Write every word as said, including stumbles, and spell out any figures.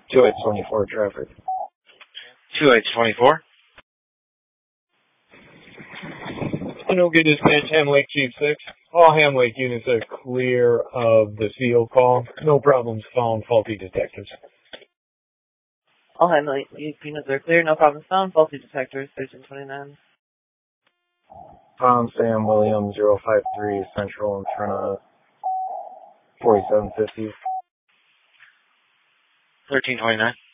two eight twenty-four traffic. two eight twenty-four. Canoga Dispatch, Ham Lake Chief six. All Ham Lake units are clear of the seal call. No problems found. Faulty detectors. All Ham Lake units are clear. No problems found. Faulty detectors. thirteen twenty-nine. Tom Sam Williams zero five three Central in front of forty-seven fifty. thirteen twenty-nine.